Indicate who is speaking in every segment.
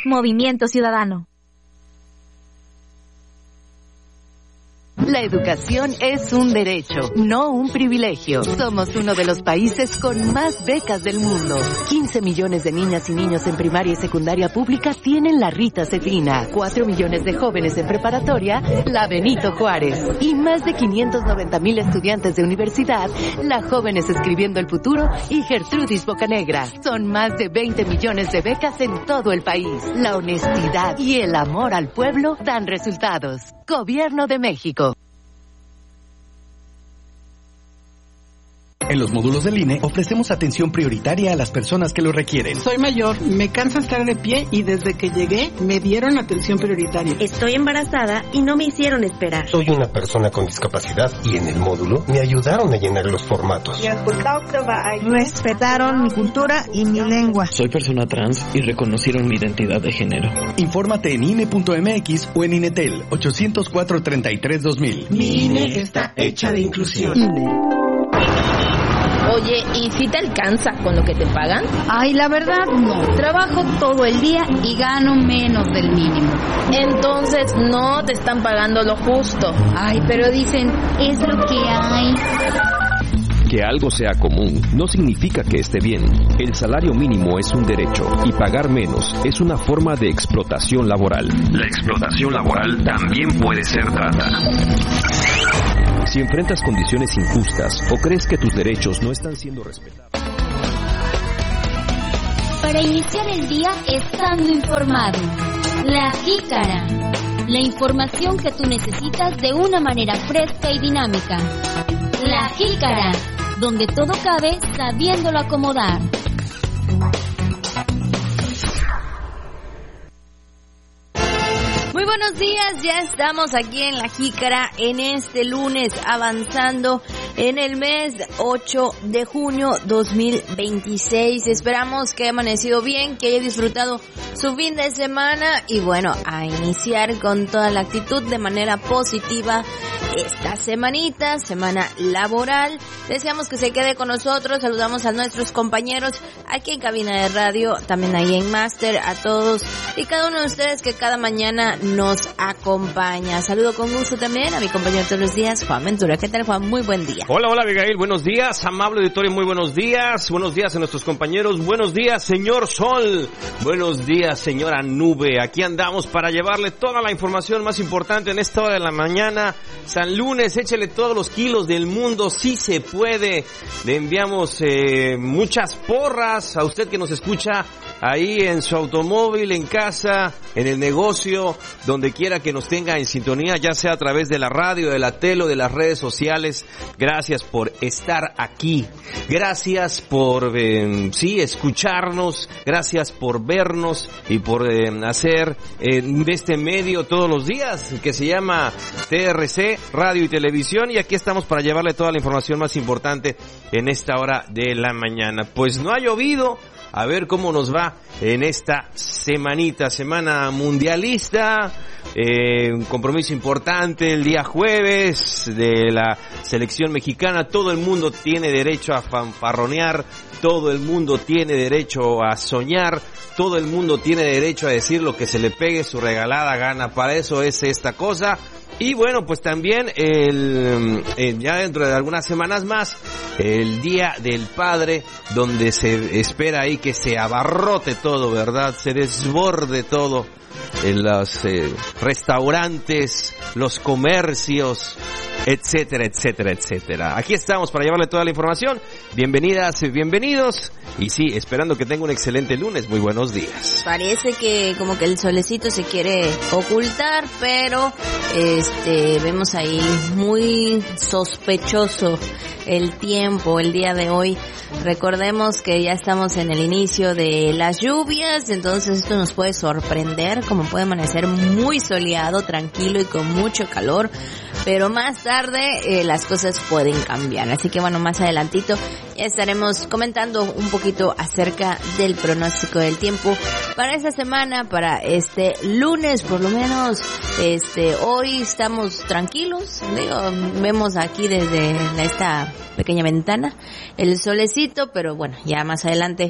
Speaker 1: Movimiento Ciudadano.
Speaker 2: La educación es un derecho, no un privilegio. Somos uno de los países con más becas del mundo. 15 millones de niñas y niños en primaria y secundaria pública tienen la Rita Cefina. 4 millones de jóvenes en preparatoria, la Benito Juárez. Y más de 590,000 estudiantes de universidad, la Jóvenes Escribiendo el Futuro y Gertrudis Bocanegra. Son más de 20 millones de becas en todo el país. La honestidad y el amor al pueblo dan resultados. Gobierno de México.
Speaker 3: En los módulos del INE ofrecemos atención prioritaria a las personas que lo requieren.
Speaker 4: Soy mayor, me cansa estar de pie y desde que llegué me dieron atención prioritaria.
Speaker 5: Estoy embarazada y no me hicieron esperar.
Speaker 6: Soy una persona con discapacidad y en el módulo me ayudaron a llenar los formatos.
Speaker 7: Respetaron mi cultura y mi lengua.
Speaker 8: Soy persona trans y reconocieron mi identidad de género.
Speaker 3: Infórmate en INE.mx o en INETEL 804-33-2000.
Speaker 4: Mi INE está hecha de inclusión.
Speaker 7: INE.
Speaker 9: Oye, ¿y si te alcanza con lo que te pagan?
Speaker 10: Ay, la verdad, no. Trabajo todo el día y gano menos del mínimo.
Speaker 9: Entonces, no te están pagando lo justo.
Speaker 10: Ay, pero dicen, es lo que hay.
Speaker 11: Que algo sea común no significa que esté bien. El salario mínimo es un derecho y pagar menos es una forma de explotación laboral. La explotación laboral también puede ser trata. Si enfrentas condiciones injustas o crees que tus derechos no están siendo respetados.
Speaker 12: Para iniciar el día estando informado. La Jícara. La información que tú necesitas de una manera fresca y dinámica. La Jícara, donde todo cabe sabiéndolo acomodar.
Speaker 13: Muy buenos días, ya estamos aquí en La Jícara en este lunes avanzando en el mes 8 de junio 2026. Esperamos que haya amanecido bien, que haya disfrutado su fin de semana y bueno, a iniciar con toda la actitud de manera positiva esta semanita, semana laboral. Deseamos que se quede con nosotros, saludamos a nuestros compañeros aquí en cabina de radio, también ahí en Máster, a todos y cada uno de ustedes que cada mañana nos acompaña. Saludo con gusto también a mi compañero de todos los días, Juan Ventura. ¿Qué tal, Juan? Muy buen día.
Speaker 14: Hola, Abigail, buenos días, amable auditorio, muy buenos días a nuestros compañeros, buenos días, señor Sol, buenos días, señora Nube. Aquí andamos para llevarle toda la información más importante en esta hora de la mañana. San Lunes, échele todos los kilos del mundo, sí se puede. Le enviamos muchas porras a usted que nos escucha ahí en su automóvil, en casa, en el negocio, donde quiera que nos tenga en sintonía, ya sea a través de la radio, de la tele o de las redes sociales. Gracias por estar aquí, gracias por escucharnos, gracias por vernos y por hacer de este medio todos los días que se llama TRC, Radio y Televisión, y aquí estamos para llevarle toda la información más importante en esta hora de la mañana. Pues no ha llovido. A ver cómo nos va en esta semana mundialista, un compromiso importante el día jueves de la selección mexicana. Todo el mundo tiene derecho a fanfarronear, todo el mundo tiene derecho a soñar, todo el mundo tiene derecho a decir lo que se le pegue su regalada gana. Para eso es esta cosa. Y bueno, pues también ya dentro de algunas semanas más, el Día del Padre, donde se espera ahí que se abarrote todo, ¿verdad? Se desborde todo en los restaurantes, los comercios, etcétera, etcétera, etcétera. Aquí estamos para llevarle toda la información. Bienvenidas y bienvenidos. Y sí, esperando que tenga un excelente lunes. Muy buenos días.
Speaker 13: Parece que como que el solecito se quiere ocultar, pero vemos ahí muy sospechoso el tiempo el día de hoy. Recordemos que ya estamos en el inicio de las lluvias, entonces esto nos puede sorprender, como puede amanecer muy soleado, tranquilo y con mucho calor, pero más tarde las cosas pueden cambiar. Así que bueno, más adelantito ya estaremos comentando un poquito acerca del pronóstico del tiempo para esta semana, para este lunes. Por lo menos hoy estamos tranquilos, vemos aquí desde esta pequeña ventana el solecito, pero bueno, ya más adelante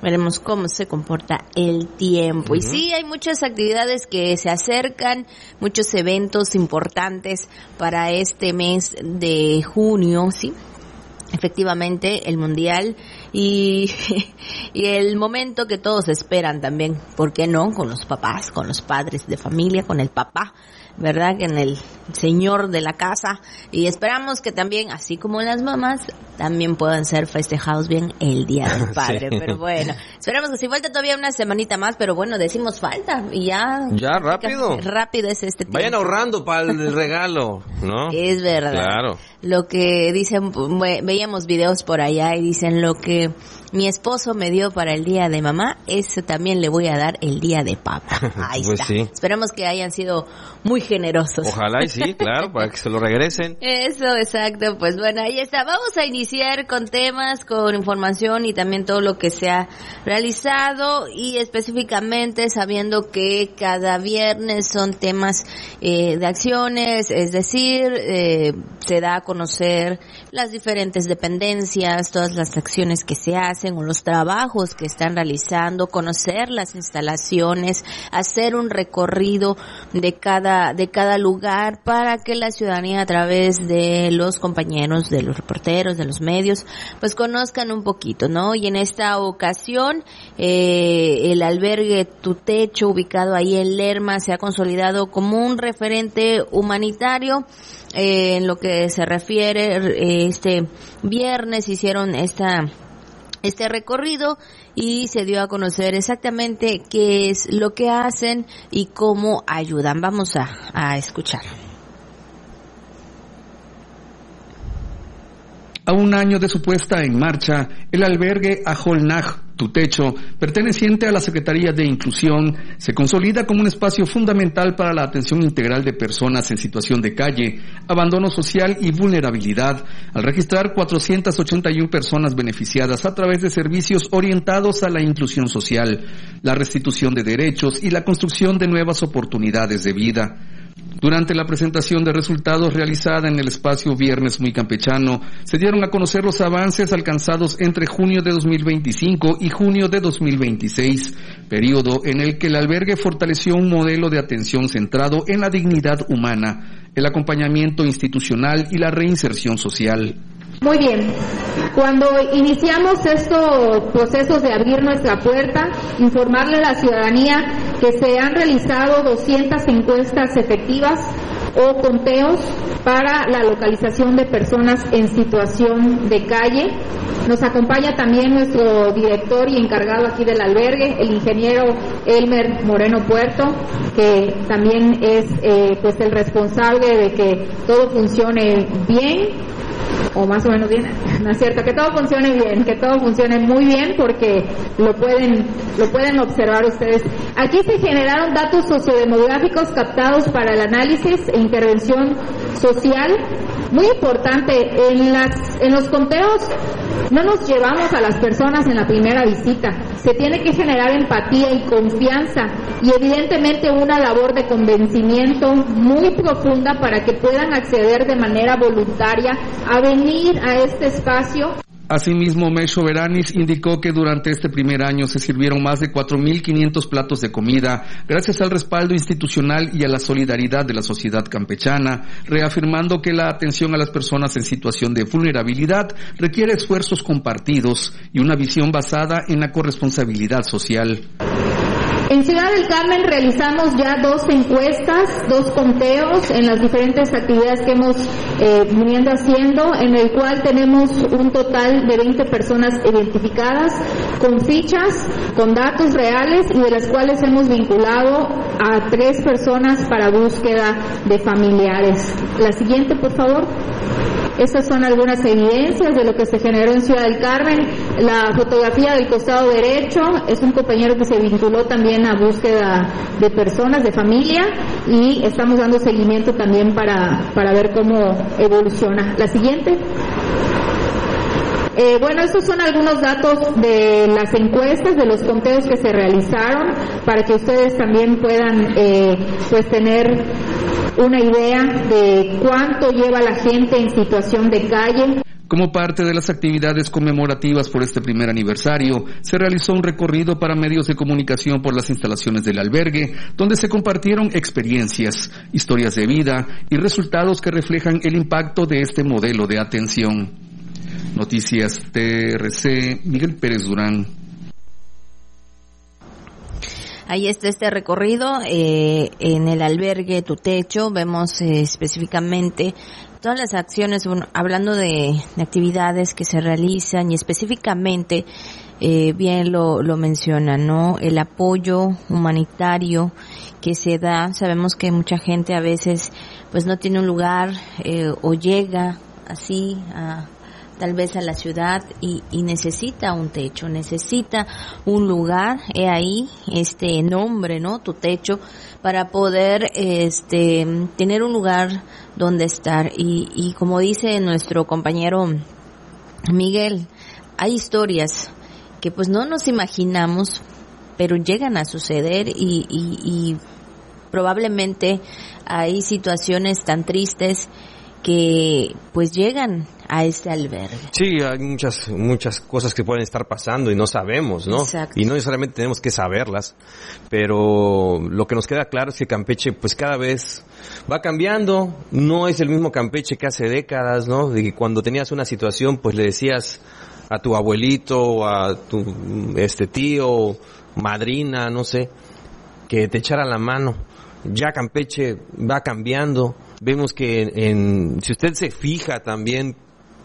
Speaker 13: Veremos cómo se comporta el tiempo. Y sí, hay muchas actividades que se acercan, muchos eventos importantes para este mes de junio, ¿sí? Efectivamente, el Mundial y el momento que todos esperan también, ¿por qué no? Con los papás, con los padres de familia, con el papá, ¿verdad? En el señor de la casa, y esperamos que también, así como las mamás, también puedan ser festejados bien el Día del Padre. Sí. Pero bueno, esperamos que si falta todavía una semanita más, pero bueno, decimos falta y ya rápido es este tiempo.
Speaker 14: Vayan ahorrando para el regalo, ¿no?
Speaker 13: Es verdad. Claro. Lo que dicen, veíamos videos por allá y dicen, lo que mi esposo me dio para el Día de Mamá, eso también le voy a dar el Día de Papá. Ahí pues está. Sí. Esperemos que hayan sido muy generosos.
Speaker 14: Ojalá y sí, claro, para que se lo regresen.
Speaker 13: Eso, exacto. Pues bueno, ahí está. Vamos a iniciar con temas, con información y también todo lo que se ha realizado, y específicamente sabiendo que cada viernes son temas de acciones, es decir, se da a conocer las diferentes dependencias, todas las acciones que se hacen o los trabajos que están realizando, conocer las instalaciones, hacer un recorrido de cada lugar para que la ciudadanía, a través de los compañeros, de los reporteros, de los medios, pues conozcan un poquito, ¿no? Y en esta ocasión, el albergue Tu Techo, ubicado ahí en Lerma, se ha consolidado como un referente humanitario. En lo que se refiere, este viernes hicieron este recorrido y se dio a conocer exactamente qué es lo que hacen y cómo ayudan. Vamos a escuchar.
Speaker 1: A un año de su puesta en marcha, el albergue Ajolnaj Tu Techo, perteneciente a la Secretaría de Inclusión, se consolida como un espacio fundamental para la atención integral de personas en situación de calle, abandono social y vulnerabilidad, al registrar 481 personas beneficiadas a través de servicios orientados a la inclusión social, la restitución de derechos y la construcción de nuevas oportunidades de vida. Durante la presentación de resultados realizada en el espacio Viernes Muy Campechano, se dieron a conocer los avances alcanzados entre junio de 2025 y junio de 2026, periodo en el que el albergue fortaleció un modelo de atención centrado en la dignidad humana, el acompañamiento institucional y la reinserción social.
Speaker 15: Muy bien, cuando iniciamos estos procesos de abrir nuestra puerta, informarle a la ciudadanía que se han realizado 200 encuestas efectivas o conteos para la localización de personas en situación de calle. Nos acompaña también nuestro director y encargado aquí del albergue, el ingeniero Elmer Moreno Puerto, que también es pues el responsable de que todo funcione bien, o más o menos bien, ¿no es cierto? Que todo funcione bien, que todo funcione muy bien, porque lo pueden observar ustedes. Aquí se generaron datos sociodemográficos captados para el análisis e intervención social. Muy importante, en los conteos no nos llevamos a las personas en la primera visita. Se tiene que generar empatía y confianza, y evidentemente una labor de convencimiento muy profunda para que puedan acceder de manera voluntaria a venir a este espacio.
Speaker 1: Asimismo, Mesho Veranis indicó que durante este primer año se sirvieron más de 4.500 platos de comida, gracias al respaldo institucional y a la solidaridad de la sociedad campechana, reafirmando que la atención a las personas en situación de vulnerabilidad requiere esfuerzos compartidos y una visión basada en la corresponsabilidad social.
Speaker 15: En Ciudad del Carmen realizamos ya 2 encuestas, 2 conteos en las diferentes actividades que hemos venido haciendo, en el cual tenemos un total de 20 personas identificadas con fichas, con datos reales, y de las cuales hemos vinculado a 3 personas para búsqueda de familiares. La siguiente, por favor. Estas son algunas evidencias de lo que se generó en Ciudad del Carmen. La fotografía del costado derecho es un compañero que se vinculó también a búsqueda de personas, de familia, y estamos dando seguimiento también para ver cómo evoluciona. La siguiente. Bueno, estos son algunos datos de las encuestas, de los conteos que se realizaron, para que ustedes también puedan pues tener una idea de cuánto lleva la gente en situación de calle.
Speaker 1: Como parte de las actividades conmemorativas por este primer aniversario, se realizó un recorrido para medios de comunicación por las instalaciones del albergue, donde se compartieron experiencias, historias de vida y resultados que reflejan el impacto de este modelo de atención. Noticias TRC, Miguel Pérez Durán.
Speaker 13: Ahí está este recorrido en el albergue Tu Techo. Vemos específicamente todas las acciones, hablando de actividades que se realizan y específicamente, bien lo mencionan, ¿no? El apoyo humanitario que se da. Sabemos que mucha gente a veces pues no tiene un lugar o llega así tal vez a la ciudad y necesita un techo, necesita un lugar. He ahí este nombre, ¿no? Tu Techo, para poder tener un lugar donde estar. Y como dice nuestro compañero Miguel, hay historias que pues no nos imaginamos, pero llegan a suceder y probablemente hay situaciones tan tristes que pues llegan a este albergue.
Speaker 14: Sí, hay muchas cosas que pueden estar pasando y no sabemos, ¿no?
Speaker 13: Exacto.
Speaker 14: Y no necesariamente tenemos que saberlas, pero lo que nos queda claro es que Campeche pues cada vez va cambiando. No es el mismo Campeche que hace décadas, ¿no? De que cuando tenías una situación pues le decías a tu abuelito, a tu tío, madrina, no sé, que te echara la mano. Ya Campeche va cambiando. Vemos que si usted se fija también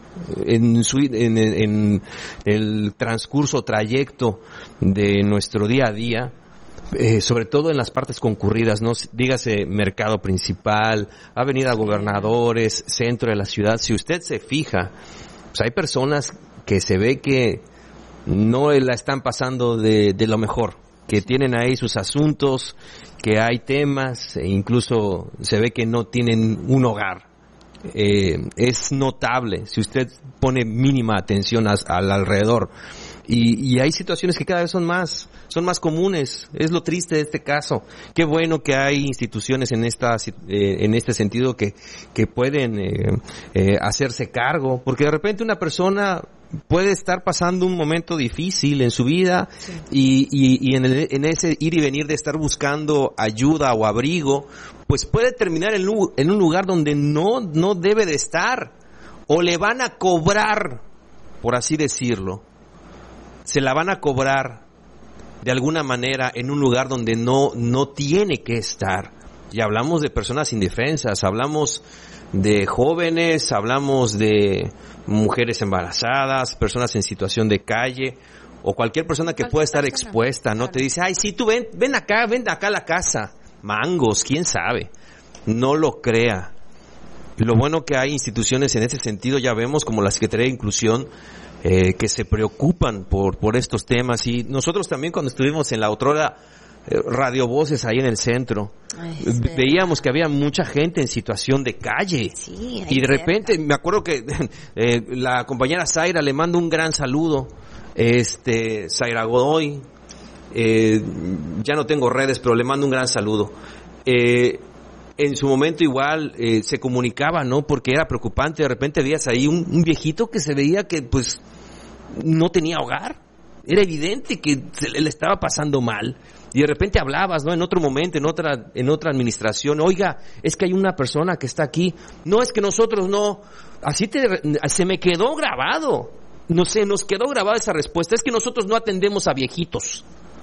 Speaker 14: en el trayecto de nuestro día a día, sobre todo en las partes concurridas, no dígase mercado principal, avenida Gobernadores, centro de la ciudad, si usted se fija, pues hay personas que se ve que no la están pasando de lo mejor, que tienen ahí sus asuntos, que hay temas, e incluso se ve que no tienen un hogar. Es notable si usted pone mínima atención al alrededor. Y hay situaciones que cada vez son más comunes. Es lo triste de este caso. Qué bueno que hay instituciones en este sentido que pueden hacerse cargo, porque de repente una persona puede estar pasando un momento difícil en su vida, sí, y en ese ir y venir de estar buscando ayuda o abrigo, pues puede terminar en un lugar donde no debe de estar, o le van a cobrar, por así decirlo, se la van a cobrar de alguna manera en un lugar donde no tiene que estar. Y hablamos de personas indefensas, hablamos de jóvenes, hablamos de mujeres embarazadas, personas en situación de calle, o cualquier persona que pueda estar expuesta, ¿no? Claro. Te dice, ay, sí, tú ven acá a la casa. Mangos, quién sabe. No lo crea. Lo bueno que hay instituciones en ese sentido, ya vemos, como la Secretaría de Inclusión, que se preocupan por estos temas. Y nosotros también, cuando estuvimos en la otrora Radio Voces ahí en el centro, veíamos que había mucha gente en situación de calle, sí, y de repente me acuerdo que la compañera Zaira le manda un gran saludo, Zaira Godoy, ya no tengo redes, pero le mando un gran saludo. En su momento igual se comunicaba, ¿no? Porque era preocupante. De repente veías ahí un viejito que se veía que pues no tenía hogar. Era evidente que le estaba pasando mal. Y de repente hablabas, ¿no? En otro momento, en otra administración, oiga, es que hay una persona que está aquí. No, es que nosotros no. Se me quedó grabado. No sé, nos quedó grabada esa respuesta. Es que nosotros no atendemos a viejitos.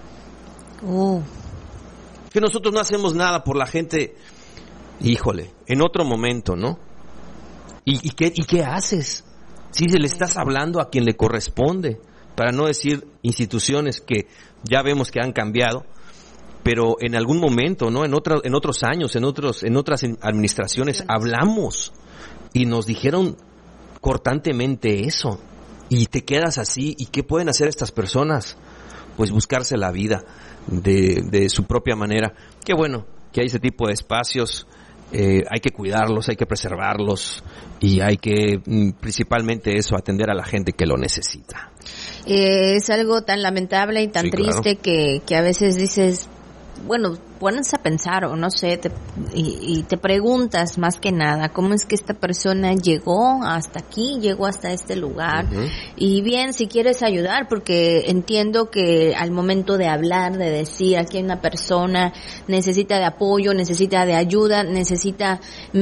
Speaker 14: Que nosotros no hacemos nada por la gente. Híjole, en otro momento, ¿no? ¿Y qué haces? Si le estás hablando a quien le corresponde, para no decir instituciones que ya vemos que han cambiado, pero en algún momento, ¿no? En otros años, en otras administraciones hablamos y nos dijeron cortantemente eso. Y te quedas así, ¿y qué pueden hacer estas personas? Pues buscarse la vida de su propia manera. Qué bueno que hay ese tipo de espacios. Hay que cuidarlos, hay que preservarlos y hay que, principalmente eso, atender a la gente que lo necesita. Es
Speaker 13: algo tan lamentable y tan triste, claro, que a veces dices, bueno, pones a pensar, o no sé, y te preguntas más que nada, ¿cómo es que esta persona llegó hasta aquí, llegó hasta este lugar? Uh-huh. Y bien, si quieres ayudar, porque entiendo que al momento de hablar, de decir, aquí hay una persona, necesita de apoyo, necesita de ayuda, necesita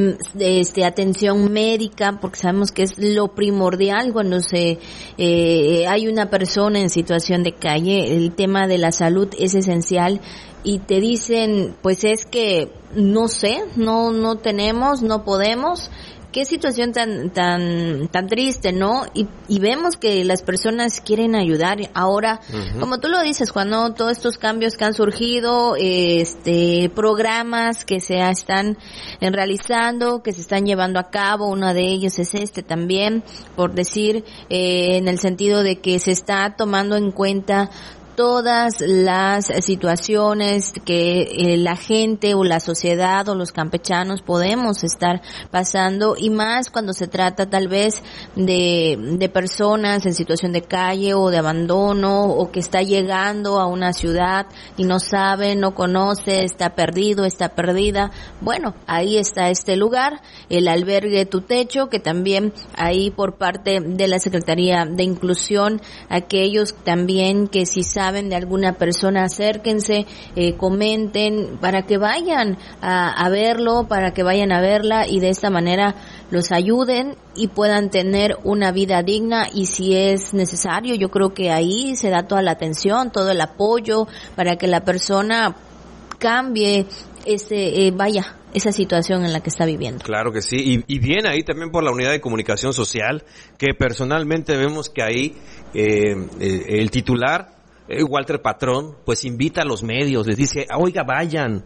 Speaker 13: atención médica, porque sabemos que es lo primordial cuando hay una persona en situación de calle. El tema de la salud es esencial, y te dicen, pues es que no sé, no tenemos, no podemos. Qué situación tan triste, ¿no? Y vemos que las personas quieren ayudar. Ahora, uh-huh, como tú lo dices, Juan, ¿no? Todos estos cambios que han surgido, programas que se están realizando, que se están llevando a cabo, uno de ellos es también, por decir, en el sentido de que se está tomando en cuenta todas las situaciones que la gente o la sociedad o los campechanos podemos estar pasando, y más cuando se trata tal vez de personas en situación de calle o de abandono, o que está llegando a una ciudad y no sabe, no conoce, está perdido, está perdida. Bueno, ahí está este lugar, el albergue Tu Techo, que también ahí por parte de la Secretaría de Inclusión, aquellos también que si saben de alguna persona, acérquense, comenten, para que vayan a verlo, para que vayan a verla, y de esta manera los ayuden y puedan tener una vida digna. Y si es necesario, yo creo que ahí se da toda la atención, todo el apoyo para que la persona cambie esa situación en la que está viviendo.
Speaker 14: Claro que sí, y viene ahí también por la unidad de comunicación social, que personalmente vemos que ahí el titular, Walter Patrón, pues invita a los medios, les dice, oiga, vayan,